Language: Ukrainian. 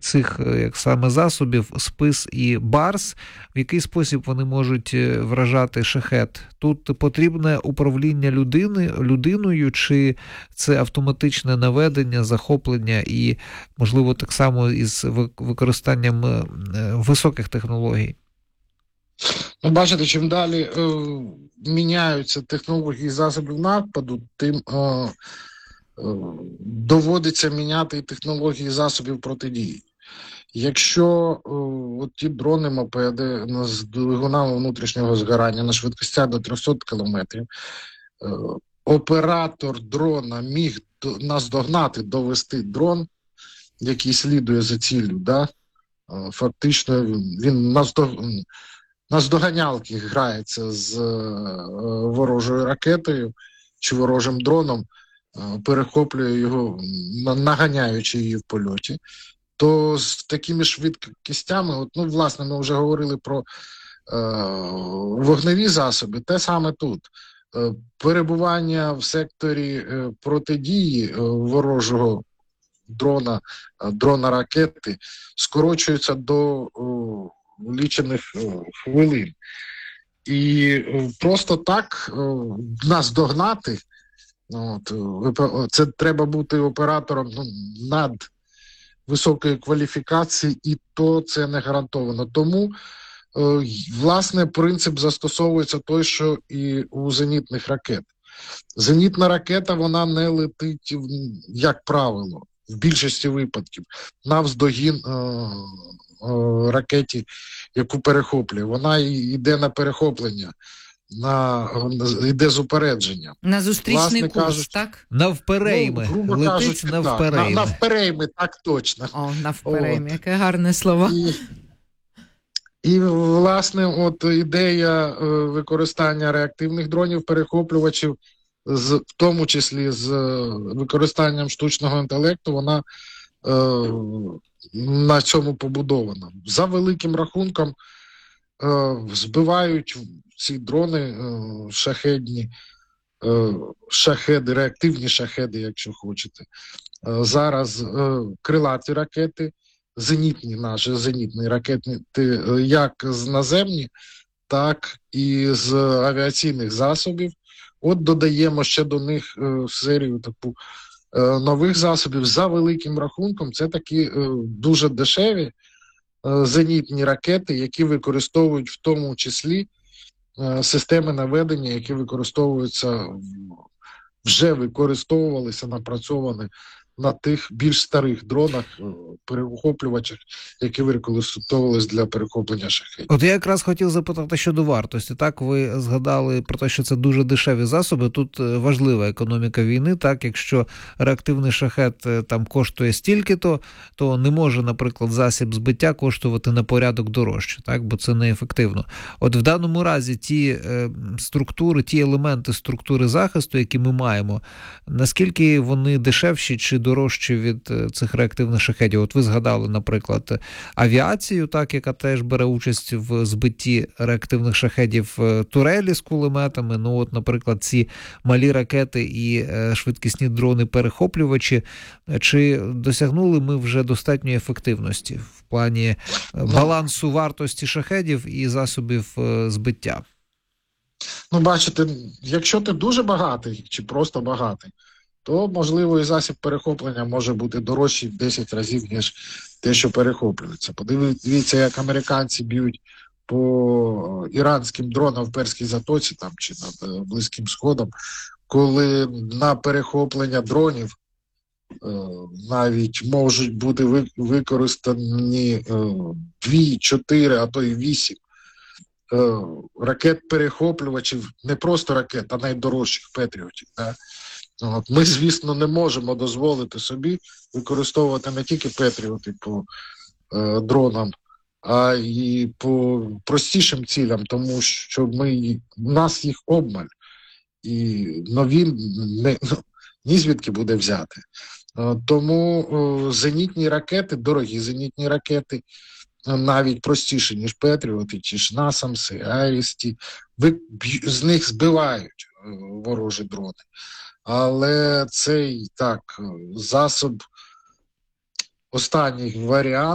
цих як саме засобів СПИС і БАРС, в який спосіб вони можуть вражати шахед? Тут потрібне управління людиною, чи це автоматичне наведення, захоплення і, можливо, так само із використанням високих технологій? Ну, бачите, чим далі міняються технології засобів нападу, тим доводиться міняти і технології засобів протидії. Якщо от ті дрони-мопеди з двигунами внутрішнього згорання на швидкостях до 300 км, оператор дрона міг наздогнати, довести дрон, який слідує за ціллю, да? Фактично він наздоганялки грається з ворожою ракетою чи ворожим дроном, перехоплює його, наганяючи її в польоті, то з такими швидкостями, власне, ми вже говорили про вогневі засоби, те саме тут. Перебування в секторі протидії ворожого дрона ракети скорочується до лічених хвилин. І просто так нас догнати, це треба бути оператором над високої кваліфікації, і то це не гарантовано. Тому, власне, принцип застосовується той, що і у зенітних ракет. Зенітна ракета, вона не летить, як правило, в більшості випадків, навздогін ракеті, яку перехоплює. Вона йде на перехоплення, йде з упередження. На зустрічний курс, так? Навперейми. Летить кажучи, навперейми. Навперейми, так точно. О, навперейми, яке гарне слово. І, власне, от ідея використання реактивних дронів-перехоплювачів, в тому числі з використанням штучного інтелекту, вона на цьому побудована. За великим рахунком збивають ці дрони шахедні, реактивні шахеди, якщо хочете. Зараз крилаті ракети, наші зенітні ракети, як з наземні, так і з авіаційних засобів. От додаємо ще до них серію таку нових засобів. За великим рахунком, це такі дуже дешеві зенітні ракети, які використовують в тому числі системи наведення, які вже використовувалися, напрацьовані на тих більш старих дронах, перехоплювачах, які використовувалися для перехоплення шахедів. От я якраз хотів запитати щодо вартості. Так, ви згадали про те, що це дуже дешеві засоби. Тут важлива економіка війни. Так, якщо реактивний шахед там коштує стільки-то, то не може, наприклад, засіб збиття коштувати на порядок дорожче, так, бо це неефективно. От в даному разі ті структури, ті елементи структури захисту, які ми маємо, наскільки вони дешевші чи дорожчі від цих реактивних шахедів? От ви згадали, наприклад, авіацію, так, яка теж бере участь в збитті реактивних шахедів, турелі з кулеметами. Ну от, наприклад, ці малі ракети і швидкісні дрони-перехоплювачі. Чи досягнули ми вже достатньої ефективності в плані балансу вартості шахедів і засобів збиття? Ну, бачите, якщо ти дуже багатий чи просто багатий, то, можливо, і засіб перехоплення може бути дорожчий в 10 разів, ніж те, що перехоплюється. Подивіться, як американці б'ють по іранським дронам в Перській затоці там, чи над Близьким Сходом, коли на перехоплення дронів навіть можуть бути використані 2, 4, а то й 8 ракет-перехоплювачів, не просто ракет, а найдорожчих Петріотів. Да? От. Ми, звісно, не можемо дозволити собі використовувати не тільки Петріоти по дронам, а й по простішим цілям, тому що у нас їх обмаль. І нові ні звідки буде взяти. Тому зенітні ракети, дорогі зенітні ракети, навіть простіші, ніж Петріоти, чи ж Насамси, Айрісті, з них збивають ворожі дрони. Але цей засоб, останній варіант,